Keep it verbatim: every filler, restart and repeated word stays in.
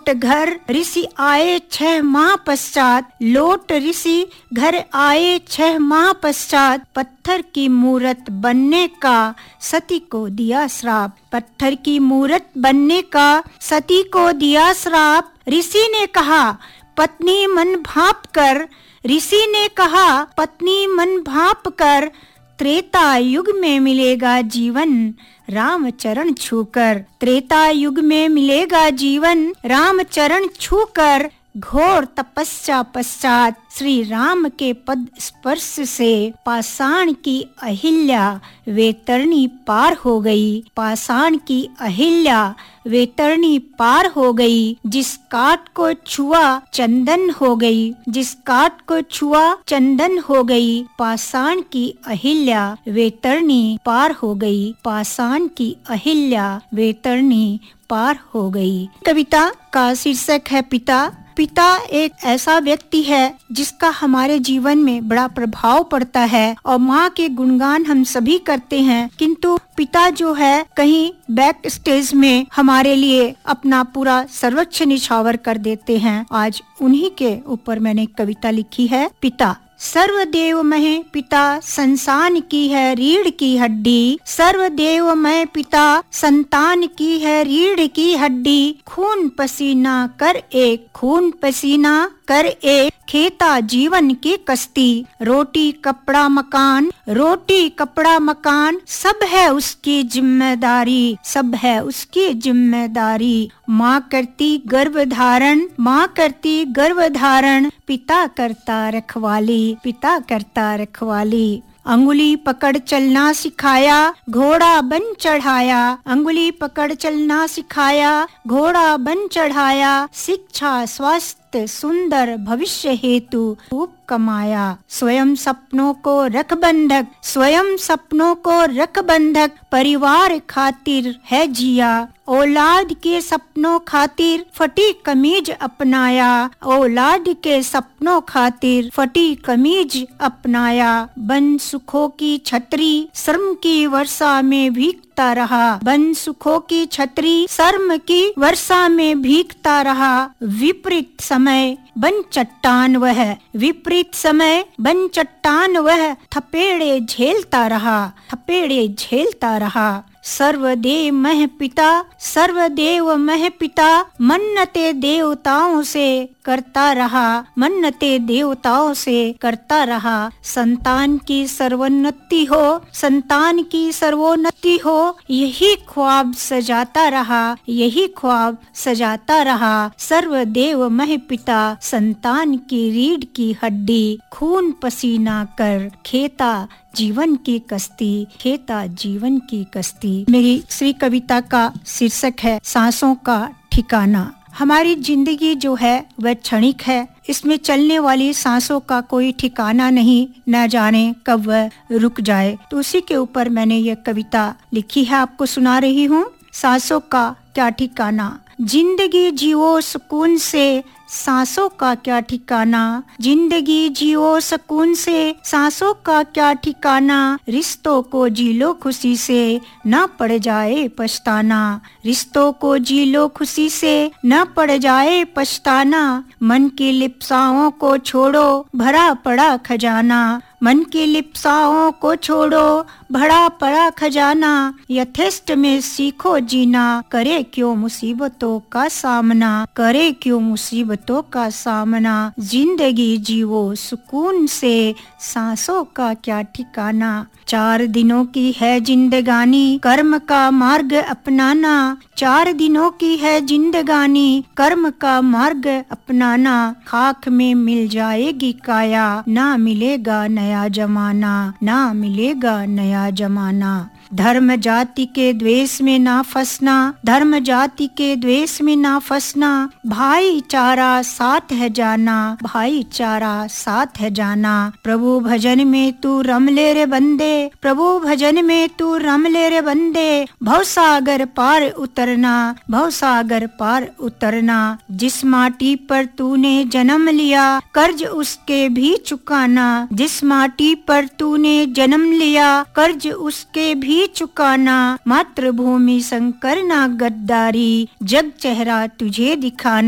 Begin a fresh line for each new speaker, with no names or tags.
लौट घर ऋषि आए छह माह पश्चात, लौट ऋषि घर आए छह माह पश्चात, पत्थर की मूरत बनने का सती को दिया श्राप, पत्थर की मूरत बनने का सती को दिया श्राप। ऋषि ने कहा पत्नी मन भाप कर, ऋषि ने कहा पत्नी मन भाप कर, त्रेता युग में मिलेगा जीवन राम चरण छूकर, त्रेता युग में मिलेगा जीवन राम चरण छूकर। घोर तपस्या पश्चात श्री राम के पद स्पर्श से पाषाण की अहिल्या वैतरणी पार हो गई, पाषाण की अहिल्या वैतरणी पार हो गई। जिस काट को छुआ चंदन हो गई, जिस काट को छुआ चंदन हो गई, पाषाण की अहिल्या वैतरणी पार हो गई, पाषाण की अहिल्या वैतरणी पार हो गई। कविता का शीर्षक है पिता। पिता एक ऐसा व्यक्ति है जिसका हमारे जीवन में बड़ा प्रभाव पड़ता है और माँ के गुणगान हम सभी करते हैं, किंतु पिता जो है कहीं बैक स्टेज में हमारे लिए अपना पूरा सर्वोच्च निछावर कर देते हैं। आज उन्हीं के ऊपर मैंने कविता लिखी है, पिता। सर्वदेवमय पिता संसान की है रीढ़ की हड्डी, सर्वदेवमय पिता संतान की है रीढ़ की हड्डी। खून पसीना कर एक, खून पसीना कर एक, खेता जीवन की कश्ती। रोटी कपड़ा मकान, रोटी कपड़ा मकान, सब है उसकी जिम्मेदारी, सब है उसकी जिम्मेदारी। माँ करती गर्भ धारण, माँ करती गर्भ धारण, पिता करता रखवाली, पिता करता रखवाली। अंगुली पकड़ चलना सिखाया, घोड़ा बन चढ़ाया, अंगुली पकड़ चलना सिखाया, घोड़ा बन चढ़ाया। शिक्षा स्वास्थ्य सुंदर भविष्य हेतु खूब कमाया। स्वयं सपनों को रख बंधक, स्वयं सपनों को रख बंधक, परिवार खातिर है जिया। औलाद के सपनों खातिर फटी कमीज अपनाया, औलाद के सपनों खातिर फटी कमीज अपनाया। बन सुखों की छतरी शर्म की वर्षा में भीगता रहा, बन सुखों की छतरी शर्म की वर्षा में भीगता रहा। विपरीत समय बन चट्टान वह, विपरीत समय बन चट्टान वह, थपेड़े झेलता रहा, थपेड़े झेलता रहा। सर्वदेव मह पिता, सर्वदेव मह पिता, मन्नते देवताओं से करता रहा, मन्नते देवताओं से करता रहा। संतान की सर्वोन्नति हो, संतान की सर्वोन्नति हो, यही ख्वाब सजाता रहा, यही ख्वाब सजाता रहा। सर्वदेव मह पिता संतान की रीढ़ की हड्डी, खून पसीना कर खेता जीवन की कश्ती, खेता जीवन की कश्ती। मेरी श्री कविता का शीर्षक है सांसों का ठिकाना। हमारी जिंदगी जो है वह क्षणिक है, इसमें चलने वाली सांसों का कोई ठिकाना नहीं, न जाने कब वह रुक जाए। तो उसी के ऊपर मैंने ये कविता लिखी है, आपको सुना रही हूँ। सांसों का क्या ठिकाना, जिंदगी जियो सुकून से, सांसों का क्या ठिकाना, जिंदगी जियो सुकून से, सांसों का क्या ठिकाना। रिश्तों को जी लो खुशी से, न पड़ जाए पछताना, रिश्तों को जी लो खुशी से, न पड़ जाए पछताना। मन की लिप्साओं को छोड़ो भरा पड़ा खजाना, मन की लिप्साओं को छोड़ो भरा पड़ा खजाना। यथेष्ट में सीखो जीना, करे क्यों मुसीबतों का सामना, करे क्यों मुसीबतों का सामना। जिंदगी जीवो सुकून से, सांसों का क्या ठिकाना। चार दिनों की है जिंदगानी, कर्म का मार्ग अपनाना, चार दिनों की है जिंदगानी, कर्म का मार्ग अपनाना। खाक में मिल जाएगी काया, ना मिलेगा नया जमाना, ना मिलेगा नया जमाना। धर्म जाति के द्वेष में ना फंसना, धर्म जाति के द्वेष में ना फंसना। भाईचारा साथ है जाना, भाईचारा साथ है जाना। प्रभु भजन में तू रम ले रे बंदे, प्रभु भजन में तू रम ले रे बंदे। भवसागर पार उतरना, भवसागर पार उतरना। जिस माटी पर तूने जन्म लिया, कर्ज उसके भी चुकाना, जिस माटी पर तूने जन्म लिया, कर्ज उसके भी चुकाना। मातृभूमि संग करना गद्दारी, जग चेहरा तुझे दिखाना।